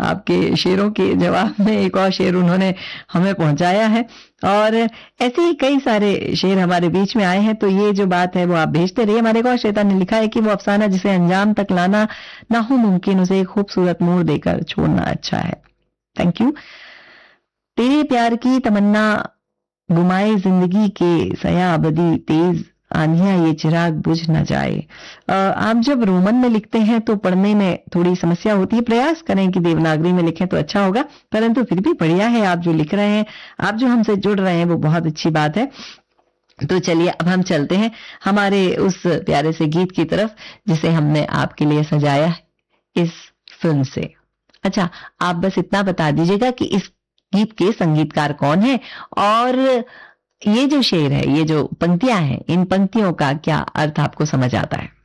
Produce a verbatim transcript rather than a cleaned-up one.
आपके शेरों के जवाब में एक और शेर उन्होंने हमें पहुंचाया है, और ऐसे ही कई सारे शेर हमारे बीच में आए हैं। तो ये जो बात है वो आप भेजते रहिए। हमारे एक और श्रोता ने लिखा है कि वो अफसाना जिसे अंजाम तक लाना ना हो मुमकिन, उसे एक खूबसूरत मोड़ देकर छोड़ना अच्छा है। Thank you. तेरे प्यार की तमन्ना गुमाए जिंदगी के सया अबदी, तेज आंधियां ये चिराग बुझ न जाए। अ, आप जब रोमन में लिखते हैं तो पढ़ने में थोड़ी समस्या होती है। प्रयास करें कि देवनागरी में लिखें तो अच्छा होगा, परंतु फिर भी बढ़िया है आप जो लिख रहे हैं, आप जो हमसे जुड़ रहे हैं, वो बहुत अच्छी बात है। तो चलिए अब हम चलते हैं हमारे उस प्यारे से गीत की तरफ जिसे हमने आपके लिए सजाया है इस फिल्म से। अच्छा, आप बस इतना बता दीजिएगा कि इस गीत के संगीतकार कौन है, और ये जो शेर है, ये जो पंक्तियां हैं, इन पंक्तियों का क्या अर्थ आपको समझ आता है।